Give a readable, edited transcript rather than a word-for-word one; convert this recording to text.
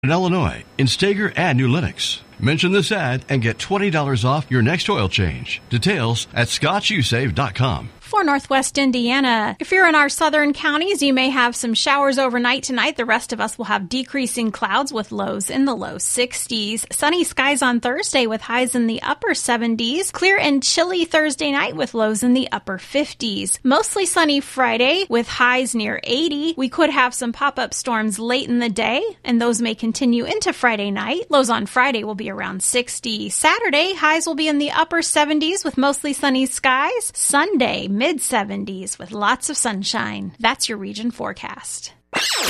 in Illinois, in Steger and New Lenox. Mention this ad and get $20 off your next oil change. Details at scotchusave.com. For Northwest Indiana, if you're in our southern counties, you may have some showers overnight tonight. The rest of us will have decreasing clouds with lows in the low 60s. Sunny skies on Thursday with highs in the upper 70s. Clear and chilly Thursday night with lows in the upper 50s. Mostly sunny Friday with highs near 80. We could have some pop-up storms late in the day, and those may continue into Friday night. Lows on Friday will be around 60. Saturday, highs will be in the upper 70s with mostly sunny skies. Sunday, mid-70s with lots of sunshine. That's your region forecast.